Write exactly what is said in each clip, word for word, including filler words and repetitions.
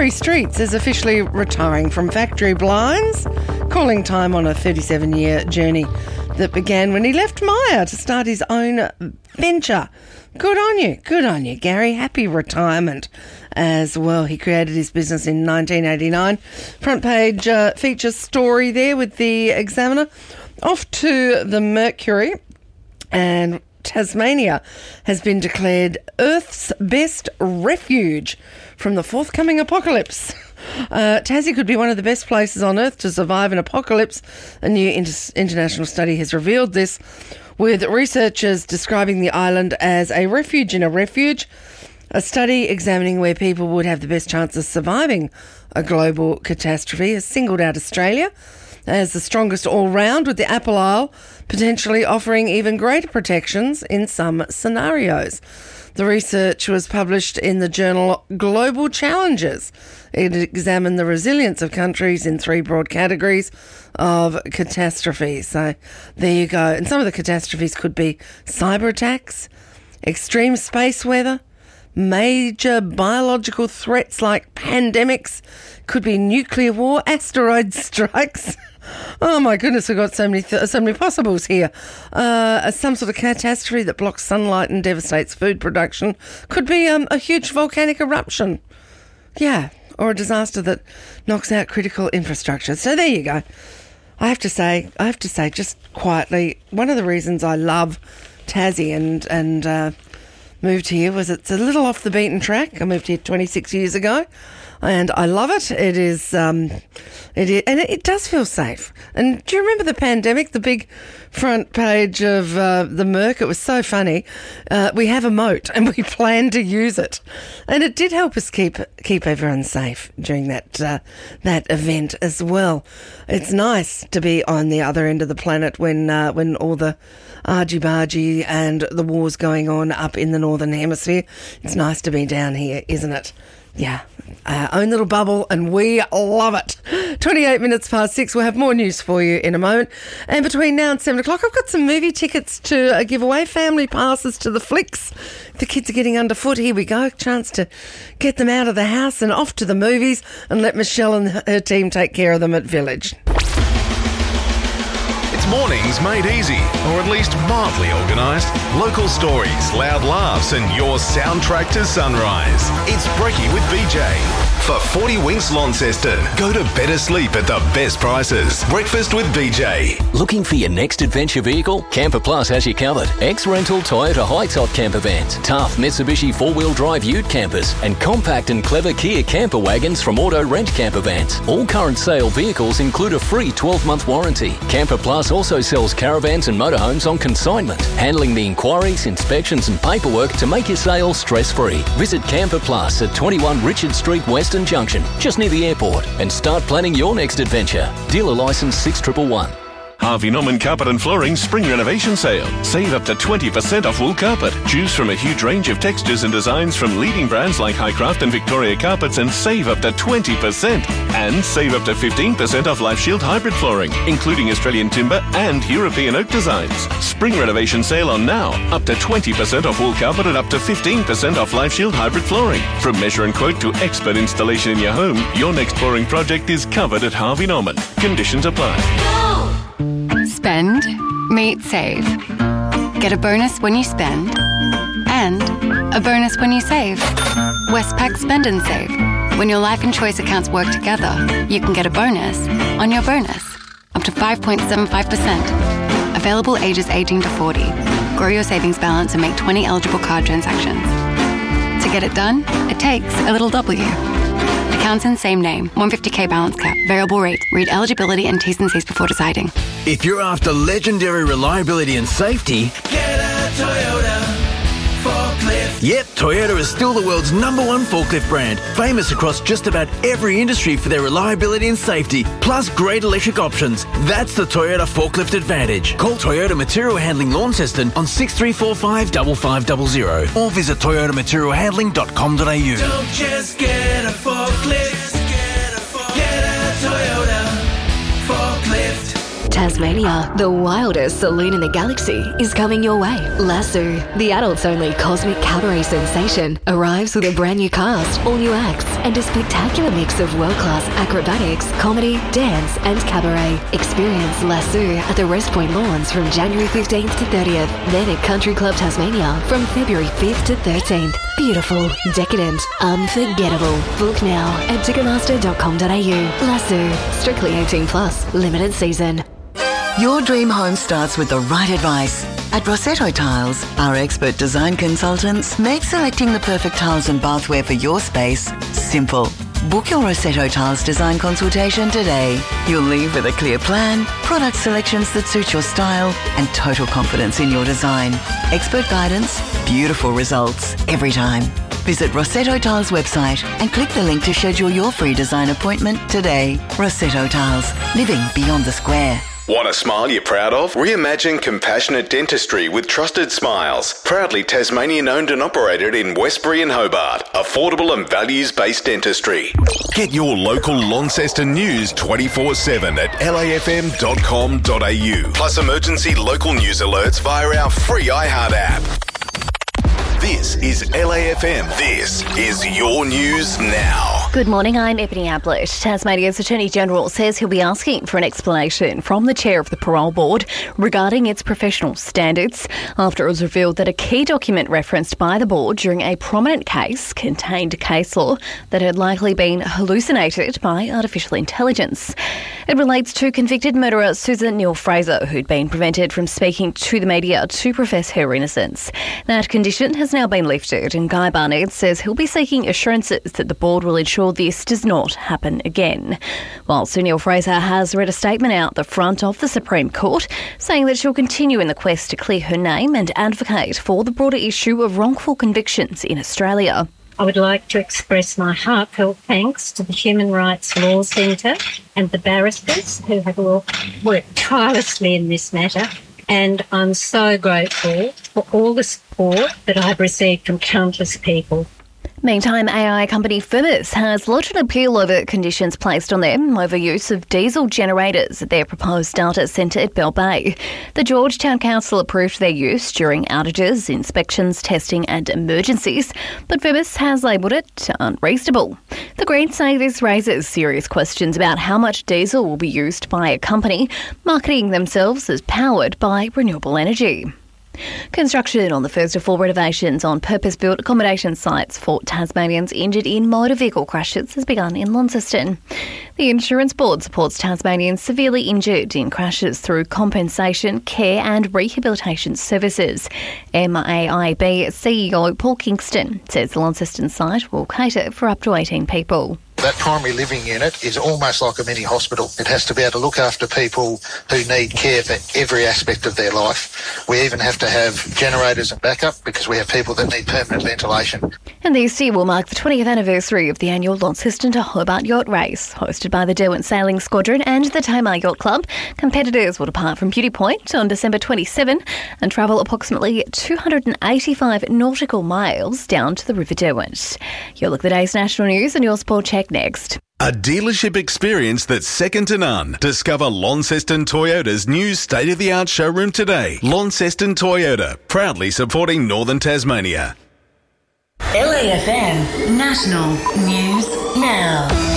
Gary Streets is officially retiring from factory blinds, calling time on a thirty-seven-year journey that began when he left Myer to start his own venture. Good on you. Good on you, Gary. Happy retirement as well. He created his business in nineteen eighty-nine. Front page uh, features story there with the Examiner. Off to the Mercury, and Tasmania has been declared Earth's best refuge from the forthcoming apocalypse. Uh, Tassie could be one of the best places on Earth to survive an apocalypse. A new inter- international study has revealed this, with researchers describing the island as a refuge in a refuge. A study examining where people would have the best chance of surviving a global catastrophe has singled out Australia as the strongest all-round, with the Apple Isle potentially offering even greater protections in some scenarios. The research was published in the journal Global Challenges. It examined the resilience of countries in three broad categories of catastrophes. So there you go. And some of the catastrophes could be cyber attacks, extreme space weather, major biological threats like pandemics, could be nuclear war, asteroid strikes. Oh my goodness, we've got so many th- so many possibles here. Uh, some sort of catastrophe that blocks sunlight and devastates food production. Could be um, a huge volcanic eruption. Yeah, or a disaster that knocks out critical infrastructure. So there you go. I have to say, I have to say, just quietly, one of the reasons I love Tassie and and uh, moved here was it's a little off the beaten track. I moved here twenty-six years ago. And I love it. It is, um, it is, and it, it does feel safe. And do you remember the pandemic, the big front page of uh, the Merc? It was so funny. Uh, we have a moat, and we plan to use it, and it did help us keep keep everyone safe during that uh, that event as well. It's nice to be on the other end of the planet when uh, when all the argy-bargy and the wars going on up in the Northern Hemisphere. It's nice to be down here, isn't it? Yeah, our own little bubble, and we love it. twenty-eight minutes past six. We'll have more news for you in a moment. And between now and seven o'clock, I've got some movie tickets to uh, give away, family passes to the flicks. The kids are getting underfoot. Here we go. Chance to get them out of the house and off to the movies and let Michelle and her team take care of them at Village. It's mornings made easy, or at least mildly organised. Local stories, loud laughs, and your soundtrack to sunrise. It's Brekkie with B J. For forty Winks Launceston, go to better sleep at the best prices. Breakfast with B J. Looking for your next adventure vehicle? Camper Plus has you covered. Ex-rental Toyota high-top camper vans, tough Mitsubishi four-wheel drive ute campers, and compact and clever Kia camper wagons from Auto Rent Camper Vans. All current sale vehicles include a free twelve-month warranty. Camper Plus also sells caravans and motorhomes on consignment, handling the inquiries, inspections and paperwork to make your sale stress-free. Visit Camper Plus at twenty-one Richard Street, Western Junction, just near the airport, and start planning your next adventure. Dealer licence six one one one. Harvey Norman Carpet and Flooring Spring Renovation Sale. Save up to twenty percent off wool carpet. Choose from a huge range of textures and designs from leading brands like Highcraft and Victoria Carpets and save up to twenty percent. And save up to fifteen percent off Life Shield hybrid flooring, including Australian timber and European oak designs. Spring Renovation Sale on now. Up to twenty percent off wool carpet and up to fifteen percent off Life Shield hybrid flooring. From measure and quote to expert installation in your home, your next flooring project is covered at Harvey Norman. Conditions apply. Spend, meet, save. Get a bonus when you spend and a bonus when you save. Westpac Spend and Save. When your life and choice accounts work together, you can get a bonus on your bonus. Up to five point seven five percent. Available ages eighteen to forty. Grow your savings balance and make twenty eligible card transactions. To get it done, it takes a little W. Accounts in same name. one hundred fifty k balance cap. Variable rate. Read eligibility and T's and C's before deciding. If you're after legendary reliability and safety, get a Toyota forklift. Yep, Toyota is still the world's number one forklift brand, famous across just about every industry for their reliability and safety, plus great electric options. That's the Toyota Forklift Advantage. Call Toyota Material Handling Launceston on six three four five five five zero zero or visit toyota material handling dot com dot a u. Don't just get a forklift, get a, forklift. Get a Toyota forklift. Tasmania, the wildest saloon in the galaxy, is coming your way. Lasso, the adults-only cosmic cabaret sensation, arrives with a brand new cast, all new acts, and a spectacular mix of world-class acrobatics, comedy, dance, and cabaret. Experience Lasso at the Rest Point Lawns from January fifteenth to thirtieth, then at Country Club Tasmania from February fifth to thirteenth. Beautiful, decadent, unforgettable. Book now at ticketmaster dot com dot a u. Lasso, strictly eighteen plus, limited season. Your dream home starts with the right advice. At Rossetto Tiles, our expert design consultants make selecting the perfect tiles and bathware for your space simple. Book your Rossetto Tiles design consultation today. You'll leave with a clear plan, product selections that suit your style, and total confidence in your design. Expert guidance, beautiful results every time. Visit Rossetto Tiles website and click the link to schedule your free design appointment today. Rossetto Tiles, living beyond the square. Want a smile you're proud of? Reimagine compassionate dentistry with Trusted Smiles. Proudly Tasmanian owned and operated in Westbury and Hobart. Affordable and values-based dentistry. Get your local Launceston news twenty-four seven at l a f m dot com dot a u. Plus emergency local news alerts via our free iHeart app. This is L A F M. This is your news now. Good morning, I'm Ebony Ablett. Tasmania's Attorney-General says he'll be asking for an explanation from the chair of the Parole Board regarding its professional standards after it was revealed that a key document referenced by the board during a prominent case contained case law that had likely been hallucinated by artificial intelligence. It relates to convicted murderer Susan Neal-Fraser, who'd been prevented from speaking to the media to profess her innocence. That condition has now been lifted, and Guy Barnett says he'll be seeking assurances that the board will ensure this does not happen again. While Sue Neal-Fraser has read a statement out the front of the Supreme Court saying that she'll continue in the quest to clear her name and advocate for the broader issue of wrongful convictions in Australia. I would like to express my heartfelt thanks to the Human Rights Law Centre and the barristers who have all worked tirelessly in this matter. And I'm so grateful for all the support that I've received from countless people. Meantime, A I company Firmus has lodged an appeal over conditions placed on them over use of diesel generators at their proposed data centre at Bell Bay. The Georgetown Council approved their use during outages, inspections, testing and emergencies, but Firmus has labelled it unreasonable. The Greens say this raises serious questions about how much diesel will be used by a company marketing themselves as powered by renewable energy. Construction on the first of four renovations on purpose-built accommodation sites for Tasmanians injured in motor vehicle crashes has begun in Launceston. The Insurance Board supports Tasmanians severely injured in crashes through compensation, care and rehabilitation services. M A I B C E O Paul Kingston says the Launceston site will cater for up to eighteen people. That primary living unit is almost like a mini hospital. It has to be able to look after people who need care for every aspect of their life. We even have to have generators and backup because we have people that need permanent ventilation. And this year will mark the twentieth anniversary of the annual Launceston to Hobart Yacht Race, hosted by the Derwent Sailing Squadron and the Tamar Yacht Club. Competitors will depart from Beauty Point on December twenty-seventh and travel approximately two hundred eighty-five nautical miles down to the River Derwent. You'll look at the day's national news and your sport check next. A dealership experience that's second to none. Discover Launceston Toyota's new state-of-the-art showroom today. Launceston Toyota, proudly supporting Northern Tasmania. L A F M National News Now.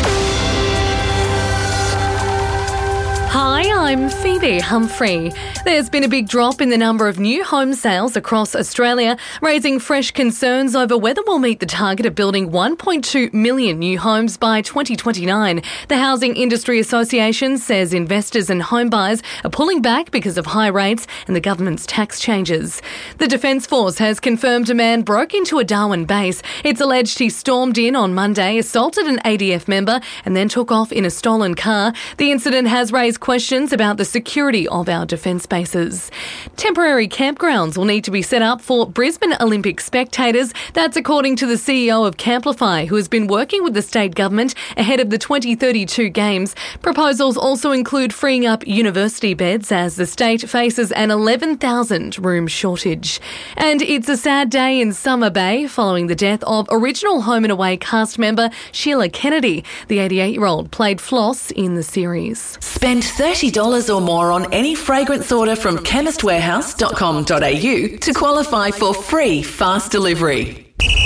Hi, I'm Phoebe Humphrey. There's been a big drop in the number of new home sales across Australia, raising fresh concerns over whether we'll meet the target of building one point two million new homes by twenty twenty-nine. The Housing Industry Association says investors and home buyers are pulling back because of high rates and the government's tax changes. The Defence Force has confirmed a man broke into a Darwin base. It's alleged he stormed in on Monday, assaulted an A D F member and then took off in a stolen car. The incident has raised questions about the security of our defence bases. Temporary campgrounds will need to be set up for Brisbane Olympic spectators. That's according to the C E O of Camplify, who has been working with the state government ahead of the twenty thirty-two Games. Proposals also include freeing up university beds as the state faces an eleven thousand room shortage. And it's a sad day in Summer Bay following the death of original Home and Away cast member Sheila Kennedy. The eighty-eight-year-old played Floss in the series. Spend thirty dollars dollars or more on any fragrance order from chemist warehouse dot com dot a u to qualify for free fast delivery.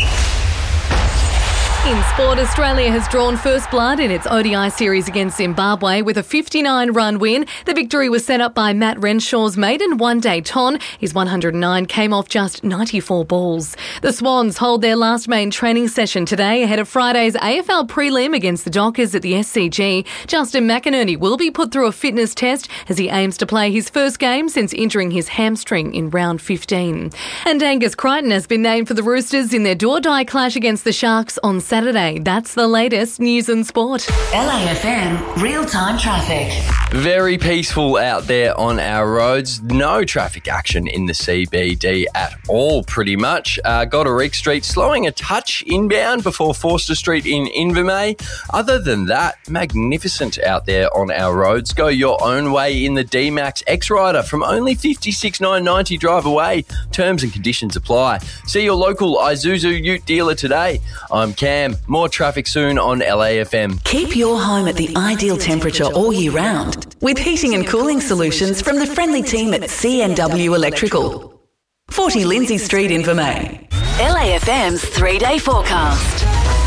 In sport, Australia has drawn first blood in its O D I series against Zimbabwe with a fifty-nine run win. The victory was set up by Matt Renshaw's maiden one-day ton. His one hundred nine came off just ninety-four balls. The Swans hold their last main training session today ahead of Friday's A F L prelim against the Dockers at the S C G. Justin McInerney will be put through a fitness test as he aims to play his first game since injuring his hamstring in round fifteen. And Angus Crichton has been named for the Roosters in their do-or-die clash against the Sharks on Saturday. Saturday. That's the latest news and sport. L A F M real-time traffic. Very peaceful out there on our roads. No traffic action in the C B D at all, pretty much. Uh, Goderic Street slowing a touch inbound before Forster Street in Invermay. Other than that, magnificent out there on our roads. Go your own way in the D MAX X-Rider from only fifty-six thousand nine hundred ninety drive away. Terms and conditions apply. See your local Isuzu Ute dealer today. I'm Cam. More traffic soon on L A F M. Keep your home at the ideal temperature all year round with heating and cooling solutions from the friendly team at C N W Electrical. forty Lindsay Street, Invermay. L A F M's three-day forecast.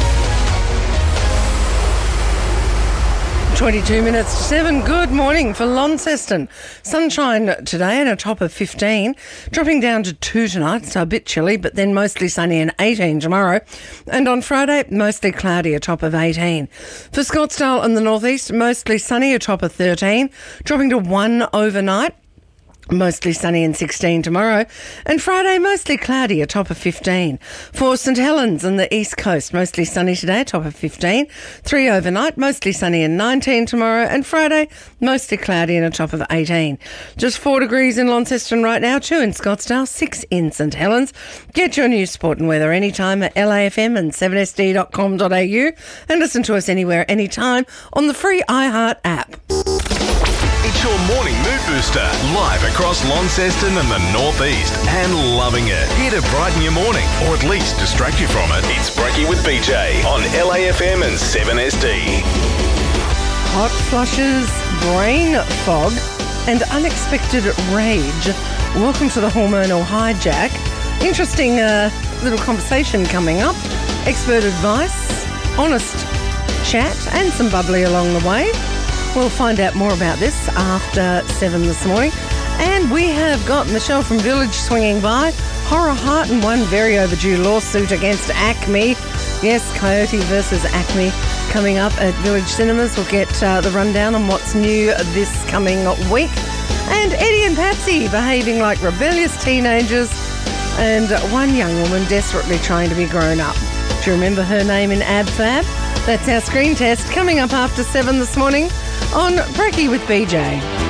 twenty-two minutes to seven. Good morning for Launceston. Sunshine today and a top of fifteen. Dropping down to two tonight, so a bit chilly, but then mostly sunny and eighteen tomorrow. And on Friday, mostly cloudy, a top of eighteen. For Scottsdale and the northeast, mostly sunny, a top of thirteen. Dropping to one overnight. Mostly sunny and sixteen tomorrow. And Friday, mostly cloudy, a top of fifteen. For St Helens and the east coast, mostly sunny today, a top of fifteen. three overnight, mostly sunny and nineteen tomorrow. And Friday, mostly cloudy and a top of eighteen. Just four degrees in Launceston right now, two in Scottsdale, six in St Helens. Get your news, sport and weather anytime at L A F M and seven S D dot com dot a u and listen to us anywhere, anytime on the free iHeart app. It's your morning mood booster, live across Launceston and the northeast, and loving it. Here to brighten your morning, or at least distract you from it. It's Breaky with B J on L A F M and seven S D. Hot flushes, brain fog, and unexpected rage. Welcome to the hormonal hijack. Interesting uh, little conversation coming up. Expert advice, honest chat, and some bubbly along the way. We'll find out more about this after seven this morning. And we have got Michelle from Village swinging by. Horror Heart and one very overdue lawsuit against Acme. Yes, Coyote versus Acme coming up at Village Cinemas. We'll get uh, the rundown on what's new this coming week. And Eddie and Patsy behaving like rebellious teenagers. And one young woman desperately trying to be grown up. Do you remember her name in Ab Fab? That's our screen test coming up after seven this morning on Breaky with B J.